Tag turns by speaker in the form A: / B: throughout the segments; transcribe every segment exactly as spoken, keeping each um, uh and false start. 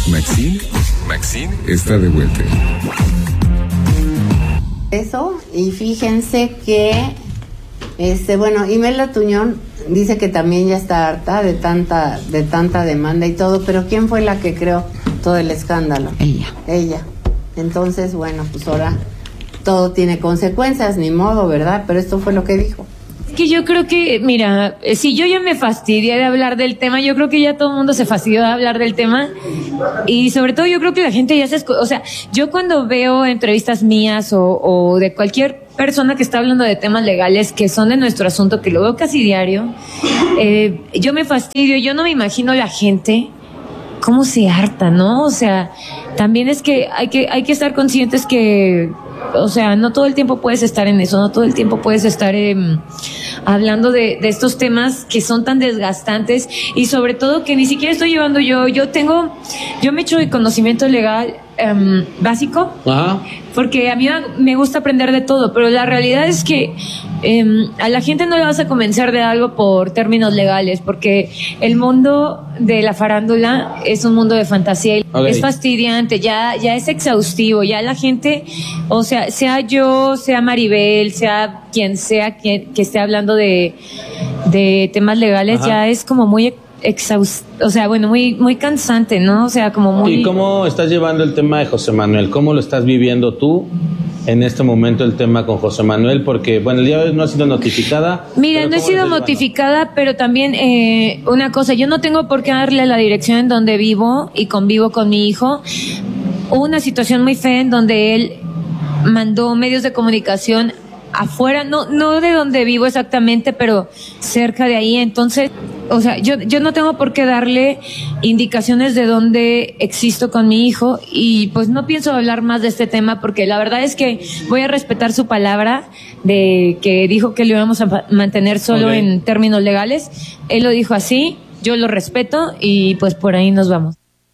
A: Maxine, Maxine está de vuelta.
B: Eso, y fíjense que, este, bueno, Imelda Tuñón dice que también ya está harta de tanta, de tanta demanda y todo, pero ¿quién fue la que creó todo el escándalo?
C: Ella.
B: Ella. Entonces, bueno, pues ahora todo tiene consecuencias, ni modo, ¿verdad? Pero esto fue lo que dijo.
D: Que yo creo que, mira, si yo ya me fastidié de hablar del tema, yo creo que ya todo el mundo se fastidió de hablar del tema, y sobre todo yo creo que la gente ya se, o sea, yo cuando veo entrevistas mías o, o de cualquier persona que está hablando de temas legales que son de nuestro asunto, que lo veo casi diario, eh, yo me fastidio, yo no me imagino la gente cómo se harta, ¿no? O sea, también es que hay que, hay que estar conscientes que, o sea, no todo el tiempo puedes estar en eso, no todo el tiempo puedes estar eh, hablando de, de estos temas que son tan desgastantes, y sobre todo que ni siquiera estoy llevando yo, yo tengo, yo me echo de conocimiento legal um, básico. Ajá. Porque a mí me gusta aprender de todo, pero la realidad es que eh, a la gente no le vas a convencer de algo por términos legales, porque el mundo de la farándula es un mundo de fantasía y okay. Es fastidiante, ya, ya es exhaustivo, ya la gente, o sea, sea yo, sea Maribel, sea quien sea quien, que esté hablando de, de temas legales, ajá, ya es como muy exhaust, o sea, bueno, muy muy cansante, ¿no? O sea, como muy...
E: ¿Y cómo estás llevando el tema de José Manuel? ¿Cómo lo estás viviendo tú en este momento el tema con José Manuel? Porque, bueno, el día de hoy no ha sido notificada.
D: Mira, no he sido notificada, pero también eh, una cosa, yo no tengo por qué darle la dirección en donde vivo y convivo con mi hijo. Hubo una situación muy fea en donde él mandó medios de comunicación afuera, no no de donde vivo exactamente, pero cerca de ahí. Entonces, o sea, yo yo no tengo por qué darle indicaciones de dónde existo con mi hijo, y pues no pienso hablar más de este tema, porque la verdad es que voy a respetar su palabra de que dijo que lo íbamos a mantener solo okay. en términos legales. Él lo dijo así, yo lo respeto, y pues por ahí nos vamos.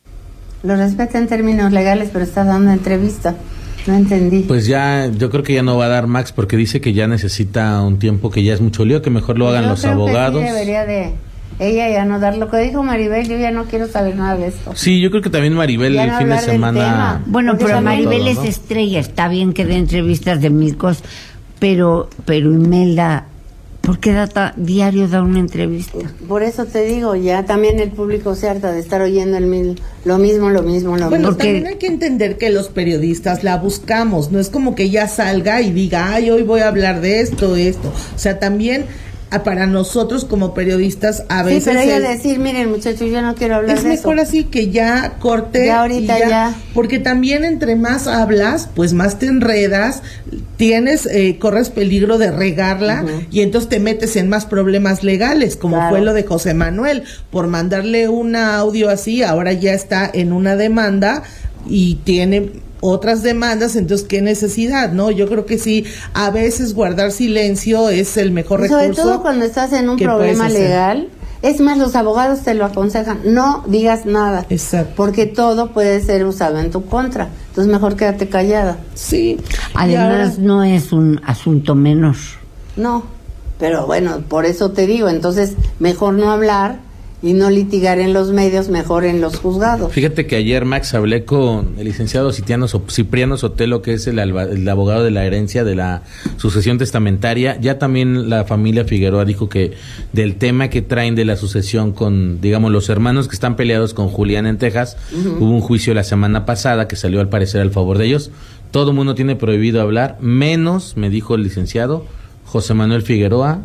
B: Lo respeta en términos legales, pero está dando entrevista. No entendí.
E: Pues ya, yo creo que ya no va a dar Max, porque dice que ya necesita un tiempo, que ya es mucho lío, que mejor lo hagan
B: yo
E: los
B: creo
E: abogados.
B: Que sí debería de ella ya no dar lo que dijo Maribel. Yo ya no quiero saber nada de esto.
E: Sí, yo creo que también Maribel ya el no fin de semana.
C: Bueno, pero Maribel todo, es ¿no? estrella, está bien que dé entrevistas de mil cosas, pero, pero Imelda, ¿por qué da ta, diario da una entrevista?
B: Por eso te digo, ya también el público se harta de estar oyendo el mil, lo mismo, lo mismo, lo
F: bueno,
B: mismo.
F: Bueno, también hay que entender que los periodistas la buscamos, no es como que ella salga y diga, ay, hoy voy a hablar de esto, esto. O sea, también para nosotros como periodistas a veces...
B: Sí, pero ella
F: es,
B: decir, miren muchachos, yo no quiero hablar de eso.
F: Es mejor así que ya corte.
B: Ya ahorita
F: ya,
B: ya.
F: Porque también entre más hablas, pues más te enredas, tienes, eh, corres peligro de regarla, uh-huh. y entonces te metes en más problemas legales, como claro. fue lo de José Manuel, por mandarle un audio así, ahora ya está en una demanda y tiene otras demandas, entonces qué necesidad, ¿no? Yo creo que sí, a veces guardar silencio es el mejor recurso.
B: Sobre todo cuando estás en un problema legal, es más, los abogados te lo aconsejan, no digas nada.
F: Exacto.
B: Porque todo puede ser usado en tu contra, entonces mejor quédate callada.
F: Sí.
C: Además ahora, no es un asunto menor.
B: No, pero bueno, por eso te digo, entonces mejor no hablar y no litigar en los medios, mejor en los juzgados.
E: Fíjate que ayer, Max, hablé con el licenciado Cipriano, Cipriano Sotelo, que es el, el abogado de la herencia de la sucesión testamentaria. Ya también la familia Figueroa dijo que del tema que traen de la sucesión con, digamos, los hermanos que están peleados con Julián en Texas, uh-huh. hubo un juicio la semana pasada que salió al parecer al favor de ellos. Todo el mundo tiene prohibido hablar, menos, me dijo el licenciado, José Manuel Figueroa,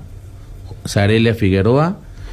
E: Zarelia Figueroa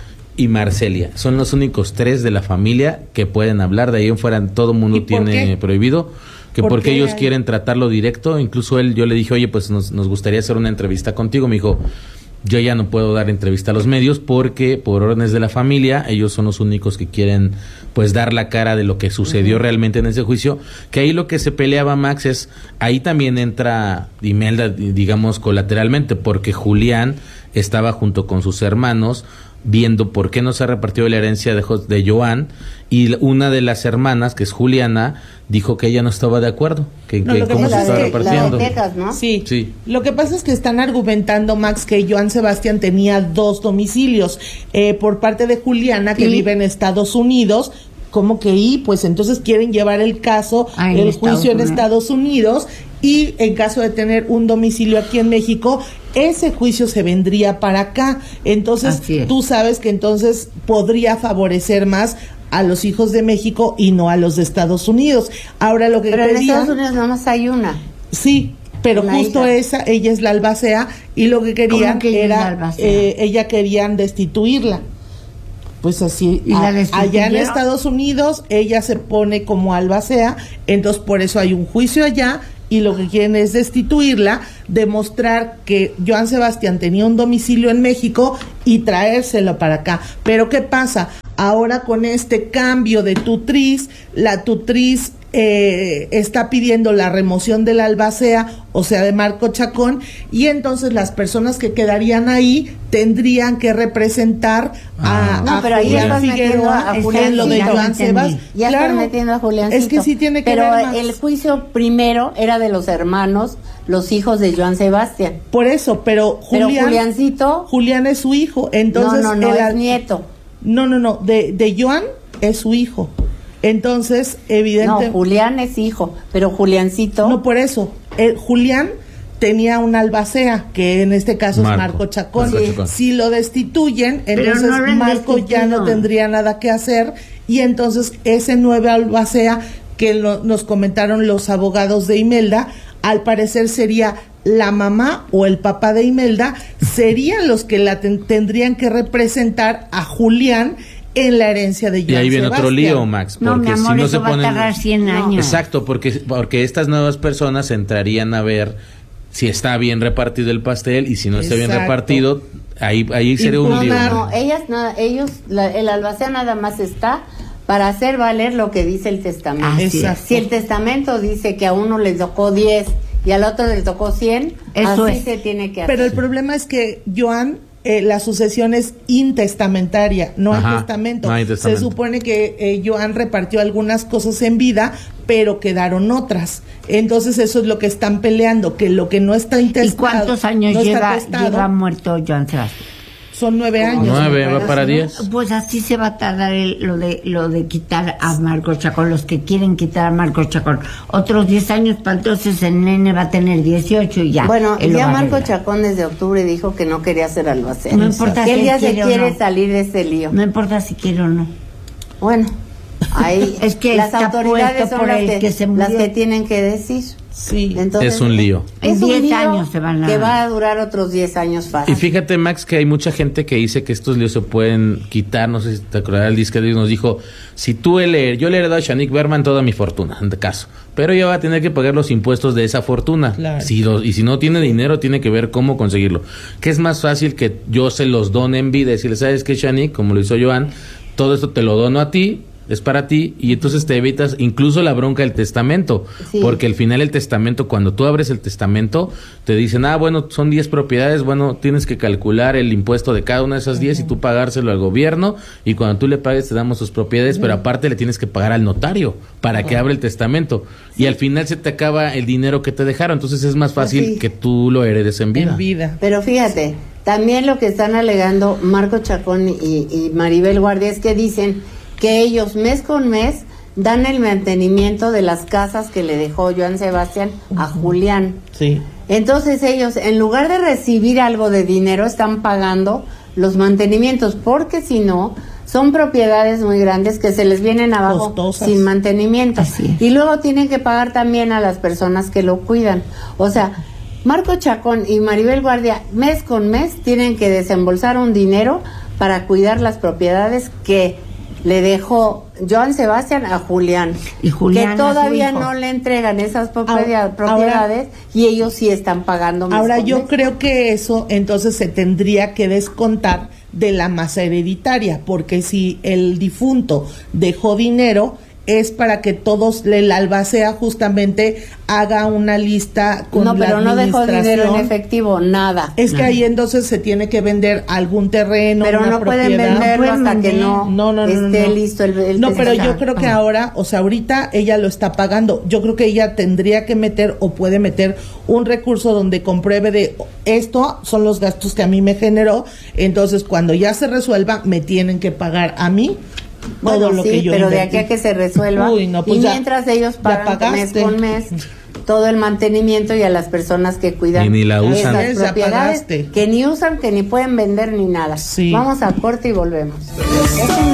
E: y Marcelia. Son los únicos tres de la familia que pueden hablar. De ahí en fuera todo el mundo tiene qué? prohibido, que ¿Por porque ellos hay? quieren tratarlo directo. Incluso él, yo le dije, oye, pues nos, nos gustaría hacer una entrevista contigo. Me dijo, yo ya no puedo dar entrevista a los medios porque por órdenes de la familia, ellos son los únicos que quieren pues dar la cara de lo que sucedió uh-huh. realmente en ese juicio. Que ahí lo que se peleaba, Max, es, ahí también entra Imelda, digamos, colateralmente, porque Julián estaba junto con sus hermanos viendo por qué no se ha repartido la herencia de, de Joan, y una de las hermanas, que es Juliana, dijo que ella no estaba de acuerdo, que,
F: no,
E: que
F: que
E: cómo se estaba repartiendo.
B: La de Texas, ¿no?
F: Sí.
E: sí.
F: Lo que pasa es que están argumentando, Max, que Joan Sebastián tenía dos domicilios, eh, por parte de Juliana, que sí. vive en Estados Unidos, ¿cómo que y? Pues entonces quieren llevar el caso,
C: ah,
F: el
C: Estados
F: juicio en
C: Unidos.
F: Estados Unidos, y en caso de tener un domicilio aquí en México, ese juicio se vendría para acá. Entonces, tú sabes que entonces podría favorecer más a los hijos de México y no a los de Estados Unidos. Ahora lo que
B: Pero
F: querían,
B: en Estados Unidos nada más hay una.
F: Sí, pero
B: Una
F: justo
B: hija.
F: esa, ella es la albacea, y lo que querían
C: que ella es la
F: era,
C: albacea?
F: eh, ella querían destituirla. Pues así,
C: ¿Y la
F: a- allá en
C: destituyeron?
F: Estados Unidos, ella se pone como albacea, entonces por eso hay un juicio allá, y lo que quieren es destituirla, demostrar que Joan Sebastián tenía un domicilio en México y traérselo para acá. Pero ¿qué pasa? Ahora con este cambio de tutriz, la tutriz eh, está pidiendo la remoción de la albacea, o sea, de Marco Chacón, y entonces las personas que quedarían ahí tendrían que representar a,
B: No,
F: a
B: pero ahí
F: Julián
B: estás metiendo
F: Figueroa
B: a
F: en
B: Julián
F: lo de
C: Figueroa.
F: Joan
C: Ya entendí.
F: Sebastián.
B: Ya
F: Claro,
B: están metiendo a Juliancito.
F: es que sí tiene que
B: Pero
F: ver más.
B: el juicio primero era de los hermanos, los hijos de Joan Sebastián.
F: Por eso, pero
B: Pero
F: Julián,
B: Juliancito,
F: Julián es su hijo, entonces
B: no, no, no,
F: el
B: es
F: al-
B: nieto.
F: No, no, no, de, de Joan es su hijo. Entonces,
B: No,
F: evidentemente.
B: Julián es hijo, pero Juliancito.
F: No, por eso. El, Julián tenía una albacea, que en este caso
E: Marco.
F: es Marco Chacón.
E: Marco Chacón.
F: Si lo destituyen,
C: Pero
F: entonces
C: no lo han
F: Marco ya no
C: destituido.
F: tendría nada que hacer, y entonces ese nuevo albacea que lo- nos comentaron los abogados de Imelda, al parecer sería la mamá o el papá de Imelda, serían los que la ten- tendrían que representar a Julián en la herencia de Joan
E: Y ahí viene otro
F: Sebastián.
E: lío, Max,
C: No,
E: porque
C: mi amor,
E: si no
C: eso
E: se
C: va a
E: ponen...
C: tardar cien años.
E: Exacto, porque, porque estas nuevas personas entrarían a ver si está bien repartido el pastel, y si no está bien
F: Exacto.
E: repartido, ahí, ahí sería un
B: No,
E: lío.
B: no, no, ellas nada, ellos, la- el albacea nada más está para hacer valer lo que dice el testamento.
C: Así es.
F: Exacto.
B: Si el testamento dice que a uno le tocó diez y al otro le tocó cien,
C: Eso
B: así
C: es.
B: se tiene que hacer.
F: Pero el problema es que Joan, eh, la sucesión es intestamentaria, no hay
E: Ajá,
F: testamento.
E: no hay testamento.
F: Se supone que eh, Joan repartió algunas cosas en vida, pero quedaron otras. Entonces eso es lo que están peleando, que lo que no está
C: ¿Y
F: intestado.
C: cuántos años
F: no está
C: lleva,
F: testado,
C: lleva muerto Joan Sebastián?
F: Son nueve años.
E: Nueve,
F: me
E: va
F: parece,
E: para
F: ¿no?
E: diez.
C: Pues así se va a tardar el- lo de lo de quitar a Marco Chacón, los que quieren quitar a Marco Chacón. Otros diez años, para entonces el nene va a tener dieciocho y ya.
B: Bueno,
C: él lo
B: ya
C: va a
B: Marco
C: arreglar.
B: Chacón desde octubre dijo que no quería ser albacea.
C: No importa
B: que
C: si
B: él ya
C: él
B: se
C: quiere o
B: quiere
C: no.
B: salir de ese lío.
C: No importa si quiere o no.
B: Bueno, ahí
C: Es que
B: las
C: está
B: autoridades
C: puesto
B: son
C: por
B: las
C: el
B: que,
C: que se
B: las
C: murió.
B: que tienen que decir.
F: Sí.
B: Entonces,
E: Es un lío.
C: En
B: es un
C: diez
B: lío
C: años se van a-
B: que va a durar otros diez años fácil.
E: Y fíjate, Max, que hay mucha gente que dice que estos líos se pueden quitar. No sé si te acordarás el disco que nos dijo: si tú le, yo le he heredado a Shanique Berman toda mi fortuna, en este caso, pero ella va a tener que pagar los impuestos de esa fortuna.
F: Claro.
E: Si lo- y si no tiene dinero, tiene que ver cómo conseguirlo. Que es más fácil que yo se los done en vida y decirle: ¿sabes qué, Shanique? Como lo hizo Joan, todo esto te lo dono a ti, es para ti, y entonces te evitas incluso la bronca del testamento,
B: Sí.
E: porque al final el testamento, cuando tú abres el testamento, te dicen: ah, bueno, son diez propiedades, bueno, tienes que calcular el impuesto de cada una de esas diez y tú pagárselo al gobierno, y cuando tú le pagues te damos sus propiedades, pero aparte le tienes que pagar al notario para que abra el testamento, y al final se te acaba el dinero que te dejaron, entonces es más fácil
B: Sí.
E: que tú lo heredes en vida.
F: En vida.
B: Pero fíjate, también lo que están alegando Marco Chacón y, y Maribel Guardia es que dicen que ellos mes con mes dan el mantenimiento de las casas que le dejó Joan Sebastián a Julián.
F: Sí.
B: Entonces ellos, en lugar de recibir algo de dinero, están pagando los mantenimientos, porque si no, son propiedades muy grandes que se les vienen abajo
F: Costosas.
B: sin mantenimiento.
C: Así es.
B: Y luego tienen que pagar también a las personas que lo cuidan. O sea, Marco Chacón y Maribel Guardia, mes con mes, tienen que desembolsar un dinero para cuidar las propiedades que le dejó Joan Sebastián a Julián,
C: Y Julián a
B: que
C: su
B: todavía
C: hijo.
B: no le entregan esas propiedad-
F: Ahora-
B: propiedades y ellos sí están pagando mes
F: Ahora
B: con
F: yo
B: mes.
F: creo que eso entonces se tendría que descontar de la masa hereditaria, porque si el difunto dejó dinero es para que todos, el albacea justamente haga una lista con
B: No,
F: la
B: pero no dejó dinero en
F: administración.
B: efectivo, nada.
F: Es que ahí entonces se tiene que vender algún terreno,
B: Pero
F: una
B: no pueden
F: propiedad.
B: venderlo
C: pueden
B: hasta que
C: vender.
B: no,
F: No, no, no,
B: esté
F: no.
B: listo el, el
F: No, pero yo
B: testamento.
F: creo que ahora, o sea, ahorita ella lo está pagando. Yo creo que ella tendría que meter o puede meter un recurso donde compruebe de esto son los gastos que a mí me generó. Entonces, cuando ya se resuelva, me tienen que pagar a mí
B: Bueno,
F: todo lo
B: sí,
F: que yo
B: pero de
F: invertí.
B: aquí a que se resuelva.
F: Uy, no, pues
B: y
F: ya-
B: mientras ellos
F: ya
B: pagan mes
F: pagaste.
B: con mes todo el mantenimiento y a las personas que cuidan
E: Y ni la usan.
B: esas
F: Así es, ya
B: propiedades
F: pagaste.
B: que ni usan, que ni pueden vender ni nada.
F: Sí.
B: Vamos a corte y volvemos. Es un